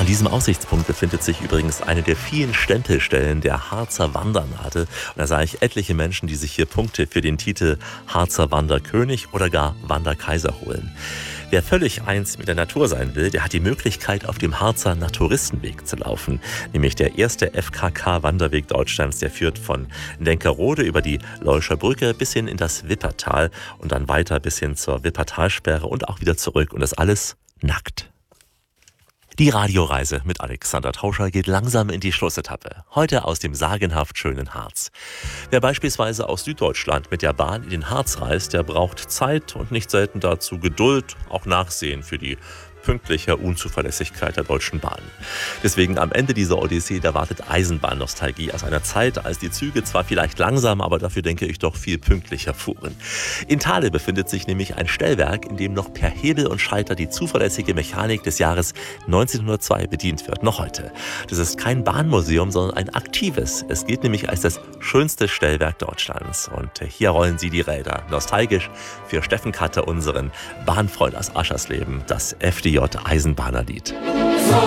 diesem Aussichtspunkt befindet sich übrigens eine der vielen Stempelstellen der Harzer Wandernadel. Und da sah ich etliche Menschen, die sich hier Punkte für den Titel Harzer Wanderkönig oder gar Wanderkaiser holen. Wer völlig eins mit der Natur sein will, der hat die Möglichkeit, auf dem Harzer Naturistenweg zu laufen. Nämlich der erste FKK-Wanderweg Deutschlands, der führt von Lenkerode über die Leuscher Brücke bis hin in das Wippertal und dann weiter bis hin zur Wippertalsperre und auch wieder zurück. Und das alles nackt. Die Radioreise mit Alexander Tauscher geht langsam in die Schlussetappe. Heute aus dem sagenhaft schönen Harz. Wer beispielsweise aus Süddeutschland mit der Bahn in den Harz reist, der braucht Zeit und nicht selten dazu Geduld, auch Nachsehen für die pünktliche Unzuverlässigkeit der Deutschen Bahn. Deswegen am Ende dieser Odyssee, da wartet Eisenbahnnostalgie aus einer Zeit, als die Züge zwar vielleicht langsam, aber dafür denke ich doch viel pünktlicher fuhren. In Thale befindet sich nämlich ein Stellwerk, in dem noch per Hebel und Schalter die zuverlässige Mechanik des Jahres 1902 bedient wird, noch heute. Das ist kein Bahnmuseum, sondern ein aktives. Es gilt nämlich als das schönste Stellwerk Deutschlands. Und hier rollen sie die Räder. Nostalgisch für Steffen Katte, unseren Bahnfreund aus Aschersleben, das FDJ Eisenbahnerlied.